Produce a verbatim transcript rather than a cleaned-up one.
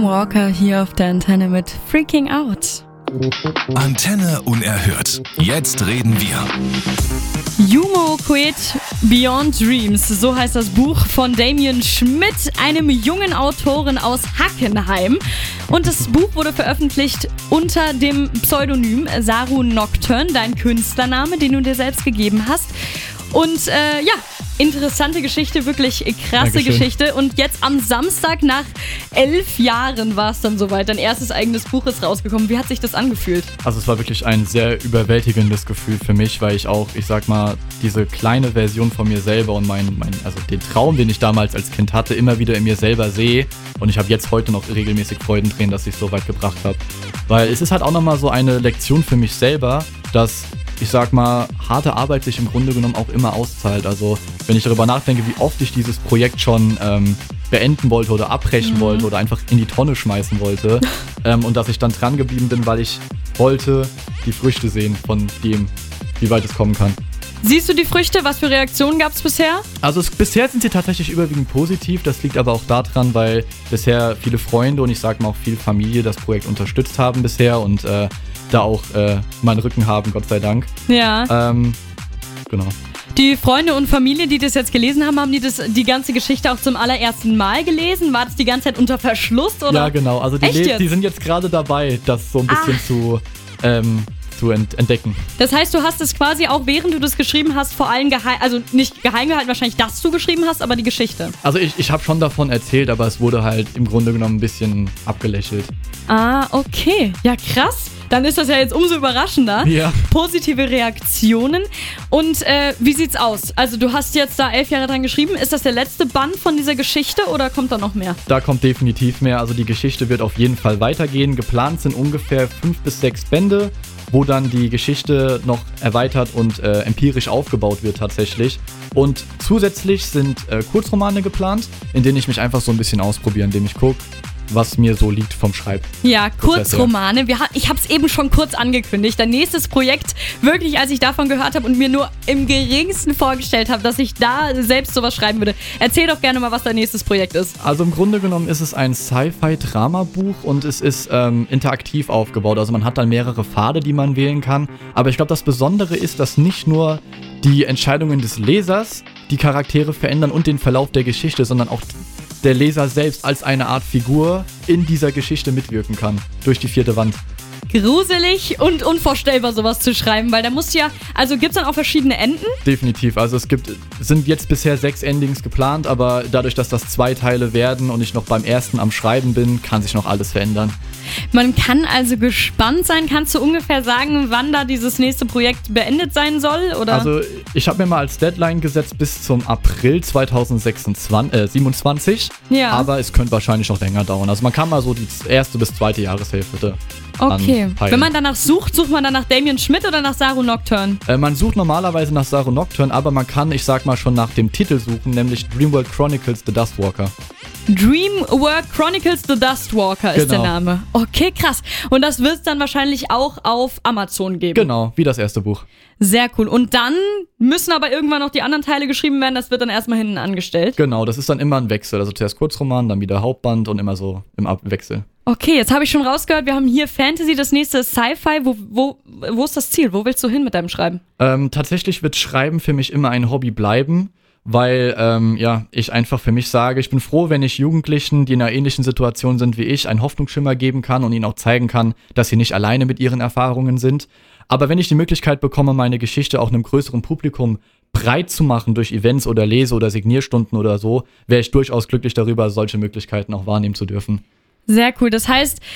Walker hier auf der Antenne mit Freaking Out. Antenne unerhört. Jetzt reden wir. Jumo Quid Beyond Dreams, so heißt das Buch von Damien Schmidt, einem jungen Autoren aus Hackenheim. Und das Buch wurde veröffentlicht unter dem Pseudonym Saru Nocturne, dein Künstlername, den du dir selbst gegeben hast. Und äh, ja, interessante Geschichte, wirklich krasse Dankeschön. Geschichte. Und jetzt am Samstag nach elf Jahren war es dann soweit. Dein erstes eigenes Buch ist rausgekommen. Wie hat sich das angefühlt? Also es war wirklich ein sehr überwältigendes Gefühl für mich, weil ich auch, ich sag mal, diese kleine Version von mir selber und mein, mein also den Traum, den ich damals als Kind hatte, immer wieder in mir selber sehe. Und ich habe jetzt heute noch regelmäßig Freudentränen, dass ich es so weit gebracht habe. Weil es ist halt auch nochmal so eine Lektion für mich selber, dass, ich sag mal, harte Arbeit sich im Grunde genommen auch immer auszahlt. Also wenn ich darüber nachdenke, wie oft ich dieses Projekt schon ähm, beenden wollte oder abbrechen mhm. wollte oder einfach in die Tonne schmeißen wollte ähm, und dass ich dann dran geblieben bin, weil ich wollte die Früchte sehen von dem, wie weit es kommen kann. Siehst du die Früchte? Was für Reaktionen gab es bisher? Also es, bisher sind sie tatsächlich überwiegend positiv. Das liegt aber auch daran, weil bisher viele Freunde und ich sag mal auch viel Familie das Projekt unterstützt haben bisher und äh, da auch äh, meinen Rücken haben, Gott sei Dank. Ja. Ähm, genau. Die Freunde und Familie, die das jetzt gelesen haben, haben die das, die ganze Geschichte auch zum allerersten Mal gelesen? War das die ganze Zeit unter Verschluss? Oder? Ja, genau. Also die, le- die sind jetzt gerade dabei, das so ein bisschen Ach. zu, ähm, zu ent- entdecken. Das heißt, du hast es quasi auch, während du das geschrieben hast, vor allem geheim, also nicht geheim gehalten wahrscheinlich, dass du geschrieben hast, aber die Geschichte. Also ich, ich habe schon davon erzählt, aber es wurde halt im Grunde genommen ein bisschen abgelächelt. Ah, okay. Ja, krass. Dann ist das ja jetzt umso überraschender. Ja. Positive Reaktionen. Und äh, wie sieht's aus? Also du hast jetzt da elf Jahre dran geschrieben. Ist das der letzte Band von dieser Geschichte oder kommt da noch mehr? Da kommt definitiv mehr. Also die Geschichte wird auf jeden Fall weitergehen. Geplant sind ungefähr fünf bis sechs Bände, wo dann die Geschichte noch erweitert und äh, empirisch aufgebaut wird tatsächlich. Und zusätzlich sind äh, Kurzromane geplant, in denen ich mich einfach so ein bisschen ausprobiere, indem ich gucke, was mir so liegt vom Schreib. Ja, Kurzromane. Wir ha- ich habe es eben schon kurz angekündigt. Dein nächstes Projekt, wirklich, als ich davon gehört habe und mir nur im geringsten vorgestellt habe, dass ich da selbst sowas schreiben würde. Erzähl doch gerne mal, was dein nächstes Projekt ist. Also im Grunde genommen ist es ein Sci-Fi-Drama-Buch und es ist ähm, interaktiv aufgebaut. Also man hat dann mehrere Pfade, die man wählen kann. Aber ich glaube, das Besondere ist, dass nicht nur die Entscheidungen des Lesers die Charaktere verändern und den Verlauf der Geschichte, sondern auch der Leser selbst als eine Art Figur in dieser Geschichte mitwirken kann. Durch die vierte Wand. Gruselig und unvorstellbar, sowas zu schreiben, weil da musst du ja, also gibt's dann auch verschiedene Enden? Definitiv, also es gibt, sind jetzt bisher sechs Endings geplant, aber dadurch, dass das zwei Teile werden und ich noch beim ersten am Schreiben bin, kann sich noch alles verändern. Man kann also gespannt sein. Kannst du ungefähr sagen, wann da dieses nächste Projekt beendet sein soll? Oder? Also ich habe mir mal als Deadline gesetzt bis zum April zweitausendsiebenundzwanzig, ja. Aber es könnte wahrscheinlich noch länger dauern. Also man kann mal so die erste bis zweite Jahreshälfte Okay. anpeilen. Wenn man danach sucht, sucht man dann nach Damien Schmidt oder nach Saru Nocturne? Äh, man sucht normalerweise nach Saru Nocturne, aber man kann, ich sag mal, schon nach dem Titel suchen, nämlich Dreamworld Chronicles The Dustwalker. Dreamworld Chronicles The Dustwalker ist Genau. der Name. Okay, krass. Und das wird es dann wahrscheinlich auch auf Amazon geben. Genau, wie das erste Buch. Sehr cool. Und dann müssen aber irgendwann noch die anderen Teile geschrieben werden. Das wird dann erstmal hinten angestellt. Genau, das ist dann immer ein Wechsel. Also zuerst Kurzroman, dann wieder Hauptband und immer so im Abwechsel. Okay, jetzt habe ich schon rausgehört, wir haben hier Fantasy, das nächste ist Sci-Fi. Wo, wo, wo ist das Ziel? Wo willst du hin mit deinem Schreiben? Ähm, tatsächlich wird Schreiben für mich immer ein Hobby bleiben, weil ähm, ja, ich einfach für mich sage, ich bin froh, wenn ich Jugendlichen, die in einer ähnlichen Situation sind wie ich, einen Hoffnungsschimmer geben kann und ihnen auch zeigen kann, dass sie nicht alleine mit ihren Erfahrungen sind. Aber wenn ich die Möglichkeit bekomme, meine Geschichte auch einem größeren Publikum breit zu machen durch Events oder Lese- oder Signierstunden oder so, wäre ich durchaus glücklich darüber, solche Möglichkeiten auch wahrnehmen zu dürfen. Sehr cool. Das heißt,